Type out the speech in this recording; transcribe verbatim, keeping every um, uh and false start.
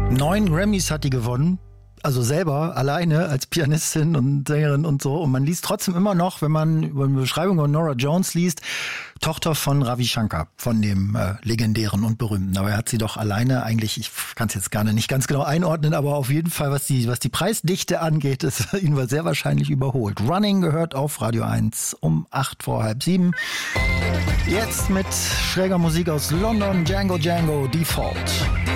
Neun Grammys hat die gewonnen. Also selber, alleine, als Pianistin und Sängerin und so. Und man liest trotzdem immer noch, wenn man über eine Beschreibung von Norah Jones liest, Tochter von Ravi Shankar, von dem äh, legendären und berühmten. Aber er hat sie doch alleine eigentlich, ich kann es jetzt gar nicht ganz genau einordnen, aber auf jeden Fall, was die, was die Preisdichte angeht, ist ihn war sehr wahrscheinlich überholt. Running gehört auf Radio eins um acht vor halb sieben. Jetzt mit schräger Musik aus London, Django Django, Default.